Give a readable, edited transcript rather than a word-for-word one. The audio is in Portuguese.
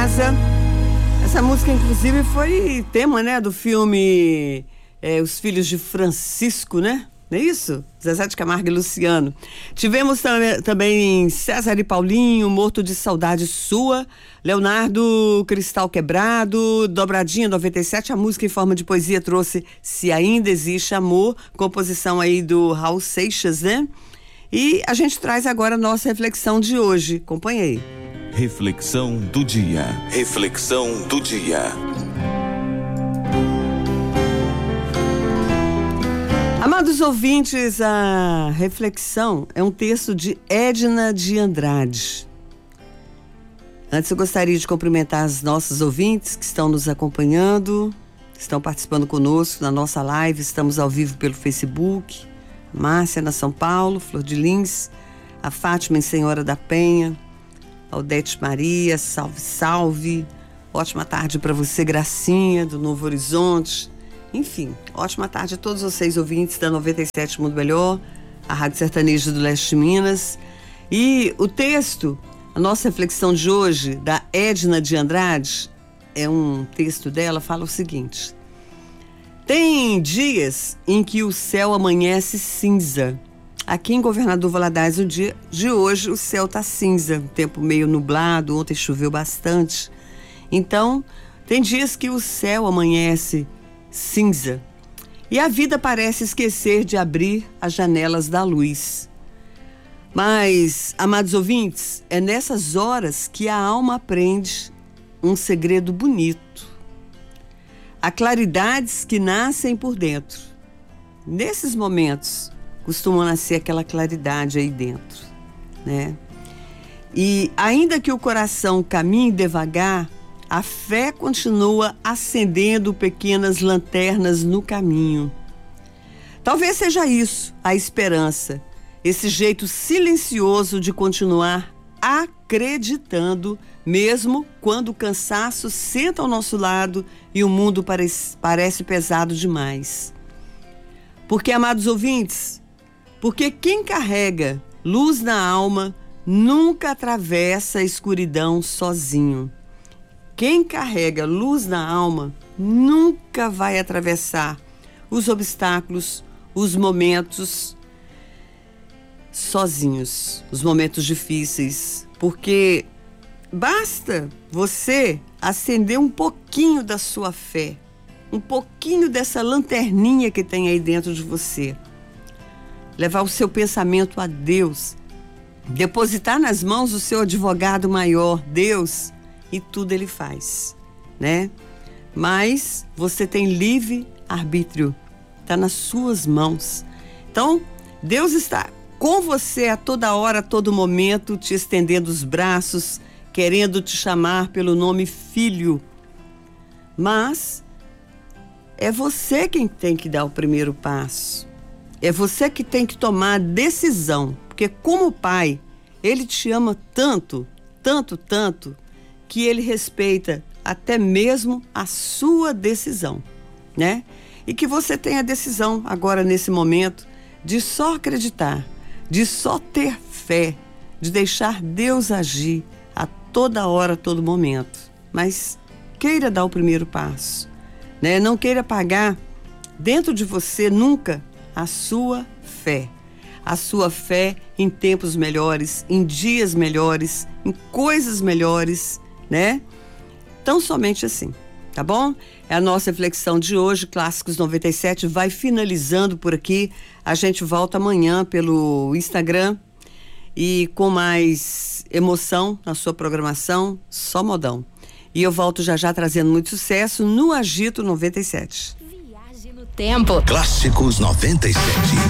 casa. Essa música, inclusive, foi tema, né, do filme Os Filhos de Francisco, né? Não é isso? Zezé de Camargo e Luciano. Tivemos também César e Paulinho, Morto de Saudade Sua, Leonardo, Cristal Quebrado, Dobradinha 97, a música em forma de poesia trouxe Se Ainda Existe Amor, composição aí do Raul Seixas, né? E a gente traz agora a nossa reflexão de hoje. Acompanhe aí. Reflexão do dia. Reflexão do dia. Amados ouvintes, a reflexão é um texto de Edna de Andrade. Antes eu gostaria de cumprimentar os nossos ouvintes que estão nos acompanhando, estão participando conosco na nossa live, estamos ao vivo pelo Facebook. Márcia na São Paulo, Flor de Lins, a Fátima em Senhora da Penha, Aldete Maria, salve, salve. Ótima tarde para você, Gracinha, do Novo Horizonte. Enfim, ótima tarde a todos vocês ouvintes da 97 Mundo Melhor, a Rádio Sertaneja do Leste de Minas. E o texto, a nossa reflexão de hoje, da Edna de Andrade, é um texto dela, fala o seguinte: tem dias em que o céu amanhece cinza. Aqui em Governador Valadares, no dia de hoje, o céu está cinza, um tempo meio nublado, ontem choveu bastante. Então, tem dias que o céu amanhece cinza e a vida parece esquecer de abrir as janelas da luz. Mas, amados ouvintes, é nessas horas que a alma aprende um segredo bonito. Há claridades que nascem por dentro. Nesses momentos, costuma nascer aquela claridade aí dentro, né? E ainda que o coração caminhe devagar, a fé continua acendendo pequenas lanternas no caminho. Talvez seja isso, a esperança, esse jeito silencioso de continuar acreditando, mesmo quando o cansaço senta ao nosso lado e o mundo parece pesado demais. Porque, amados ouvintes, porque quem carrega luz na alma nunca atravessa a escuridão sozinho. Quem carrega luz na alma nunca vai atravessar os obstáculos, os momentos sozinhos, os momentos difíceis, porque basta você acender um pouquinho da sua fé, um pouquinho dessa lanterninha que tem aí dentro de você, levar o seu pensamento a Deus, depositar nas mãos do seu advogado maior, Deus, e tudo ele faz, né? Mas você tem livre arbítrio, está nas suas mãos. Então, Deus está com você a toda hora, a todo momento, te estendendo os braços, querendo te chamar pelo nome filho. Mas é você quem tem que dar o primeiro passo. É você que tem que tomar a decisão, porque como pai, ele te ama tanto, tanto, tanto, que ele respeita até mesmo a sua decisão, né? E que você tenha a decisão agora nesse momento de só acreditar, de só ter fé, de deixar Deus agir a toda hora, a todo momento. Mas queira dar o primeiro passo, né? Não queira apagar dentro de você nunca a sua fé. A sua fé em tempos melhores, em dias melhores, em coisas melhores, né? Tão somente assim, tá bom? É a nossa reflexão de hoje, Clássicos 97, vai finalizando por aqui. A gente volta amanhã pelo Instagram e com mais emoção na sua programação, só modão. E eu volto já já trazendo muito sucesso no Agito 97. Viagem no tempo. Clássicos 97.